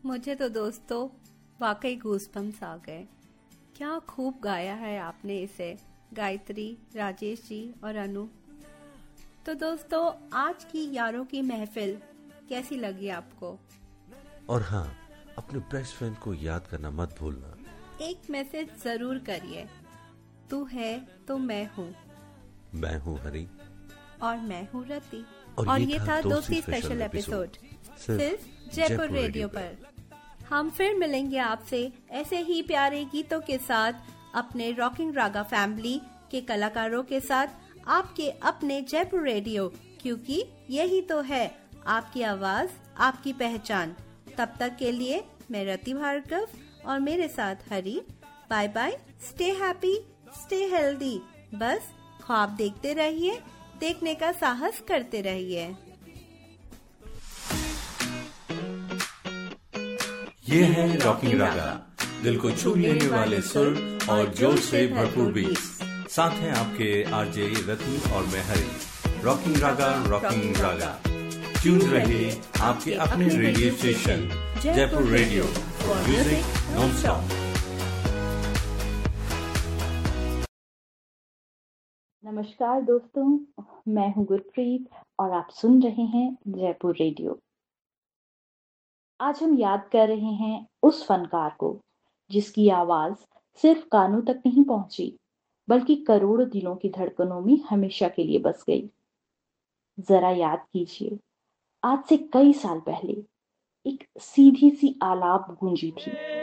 मुझे तो दोस्तों वाकई गूज़बम्प्स आ गए। क्या खूब गाया है आपने इसे, गायत्री, राजेश जी और अनु। तो दोस्तों, आज की यारों की महफिल कैसी लगी आपको? और हाँ, अपने बेस्ट फ्रेंड को याद करना मत भूलना। एक मैसेज जरूर करिए, तू है तो मैं हूँ। मैं हूँ हरी और मैं हूँ रति। और ये था दोस्ती स्पेशल एपिसोड सिर्फ जयपुर रेडियो पर। हम फिर मिलेंगे आपसे ऐसे ही प्यारे गीतों के साथ, अपने रॉकिंग रागा फैमिली के कलाकारों के साथ, आपके अपने जयपुर रेडियो, क्योंकि यही तो है आपकी आवाज, आपकी पहचान। तब तक के लिए मैं रति भार्गव और मेरे साथ हरी। Bye bye, stay happy, stay healthy. बस ख्वाब देखते रहिए, देखने का साहस करते रहिए। ये है रॉकिंग रागा, दिल को छू लेने वाले सुर और जोश से भरपूर बीट। साथ हैं आपके आरजे रति और मैं हरी। रॉकिंग रागा ट्यून रहिए आपके अपने radio station Jaipur radio for music non stop. नमस्कार दोस्तों, मैं हूँ गुरप्रीत और आप सुन रहे हैं जयपुर रेडियो। आज हम याद कर रहे हैं उस फनकार को जिसकी आवाज सिर्फ कानों तक नहीं पहुंची, बल्कि करोड़ों दिलों की धड़कनों में हमेशा के लिए बस गई। जरा याद कीजिए, आज से कई साल पहले एक सीधी सी आलाप गूंजी थी।